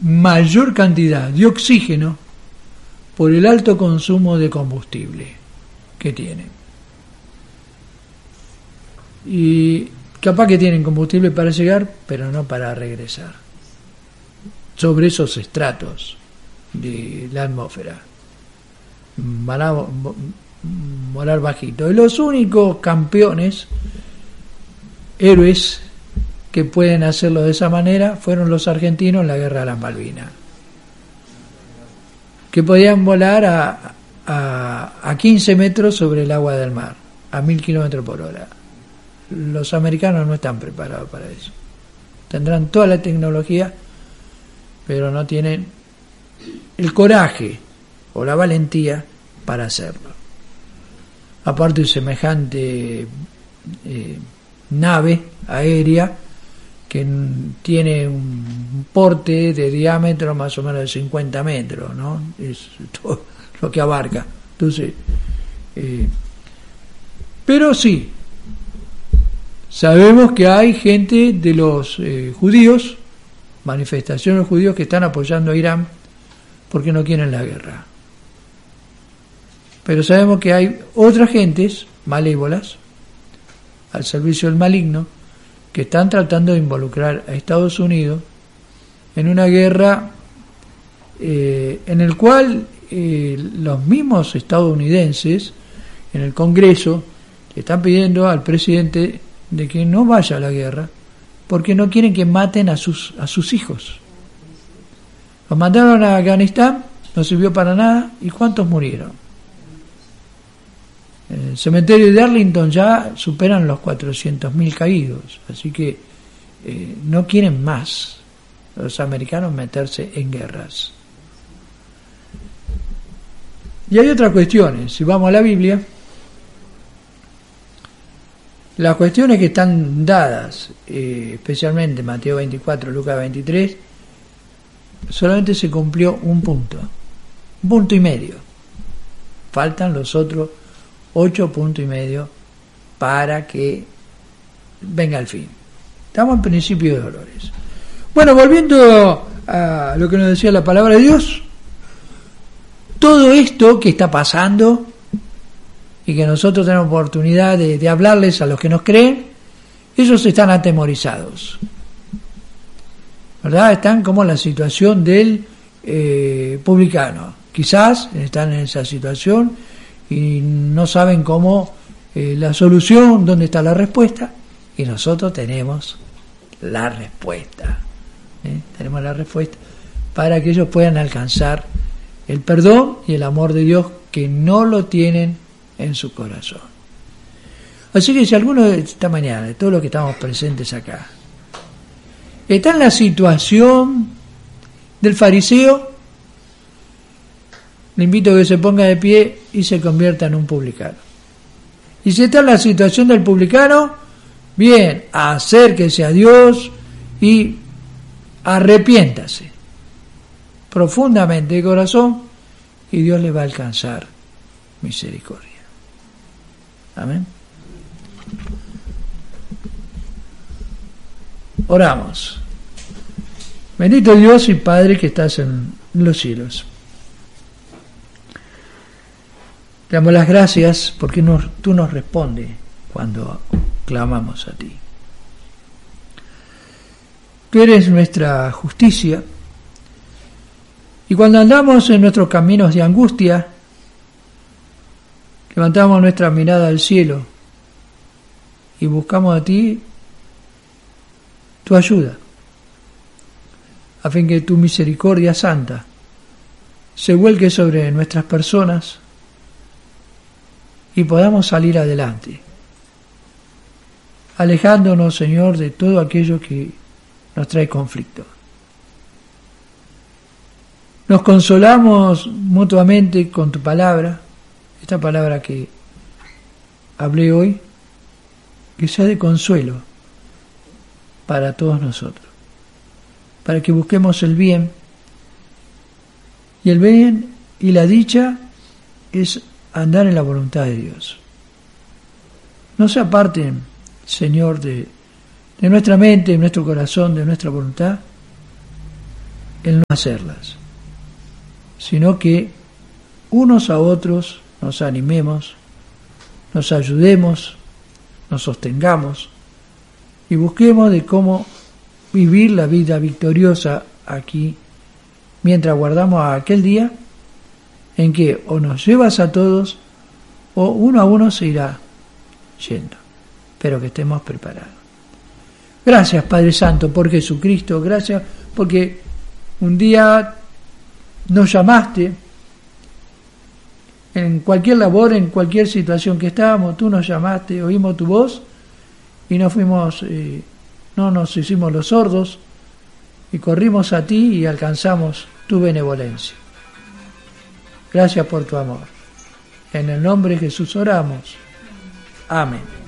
mayor cantidad de oxígeno por el alto consumo de combustible que tienen. Y capaz que tienen combustible para llegar, pero no para regresar sobre esos estratos de la atmósfera. Van a volar bajito. Y los únicos campeones, héroes que pueden hacerlo de esa manera, fueron los argentinos en la guerra de las Malvinas, que podían volar a 15 metros sobre el agua del mar, a 1000 kilómetros por hora. Los americanos no están preparados para eso. Tendrán toda la tecnología, pero no tienen el coraje o la valentía para hacerlo. Aparte de semejante nave aérea que tiene un porte de diámetro más o menos de 50 metros, ¿no? Es todo lo que abarca. Entonces, pero sí, sabemos que hay gente de los judíos, manifestaciones de judíos que están apoyando a Irán porque no quieren la guerra. Pero sabemos que hay otras gentes malévolas al servicio del maligno que están tratando de involucrar a Estados Unidos en una guerra en el cual los mismos estadounidenses en el Congreso le están pidiendo al presidente de que no vaya a la guerra porque no quieren que maten a sus hijos. Los mandaron a Afganistán, no sirvió para nada, ¿y cuántos murieron? En el cementerio de Arlington ya superan los 400.000 caídos, así que no quieren más los americanos meterse en guerras. Y hay otras cuestiones. Si vamos a la Biblia, las cuestiones que están dadas, especialmente Mateo 24, Lucas 23, solamente se cumplió un punto y medio. Faltan los otros 8 puntos y medio para que venga el fin. Estamos en principio de dolores. Bueno, volviendo a lo que nos decía la palabra de Dios, todo esto que está pasando y que nosotros tenemos oportunidad de hablarles a los que nos creen, ellos están atemorizados, ¿verdad? Están como en la situación del publicano. Quizás están en esa situación y no saben cómo la solución, dónde está la respuesta, y nosotros tenemos la respuesta. Tenemos la respuesta para que ellos puedan alcanzar el perdón y el amor de Dios que no lo tienen en su corazón. Así que si alguno de esta mañana, de todos los que estamos presentes acá, está en la situación del fariseo, le invito a que se ponga de pie y se convierta en un publicano. Y si está en la situación del publicano, bien, acérquese a Dios y arrepiéntase profundamente de corazón y Dios le va a alcanzar misericordia. Amén. Oramos. Bendito Dios y Padre que estás en los cielos. Te damos las gracias porque tú nos respondes cuando clamamos a ti. Tú eres nuestra justicia y cuando andamos en nuestros caminos de angustia, levantamos nuestra mirada al cielo y buscamos a ti tu ayuda, a fin que tu misericordia santa se vuelque sobre nuestras personas y podamos salir adelante, alejándonos, Señor, de todo aquello que nos trae conflicto. Nos consolamos mutuamente con tu palabra, esta palabra que hablé hoy, que sea de consuelo para todos nosotros, para que busquemos el bien, y el bien y la dicha es andar en la voluntad de Dios. No se aparten, Señor, de nuestra mente, de nuestro corazón, de nuestra voluntad, el no hacerlas, sino que unos a otros nos animemos, nos ayudemos, nos sostengamos y busquemos de cómo vivir la vida victoriosa aquí, mientras guardamos a aquel día en que o nos llevas a todos o uno a uno se irá yendo, pero que estemos preparados. Gracias, Padre Santo, por Jesucristo, gracias porque un día nos llamaste en cualquier labor, en cualquier situación que estábamos, tú nos llamaste, oímos tu voz y no fuimos, no nos hicimos los sordos y corrimos a ti y alcanzamos tu benevolencia. Gracias por tu amor. En el nombre de Jesús oramos. Amén.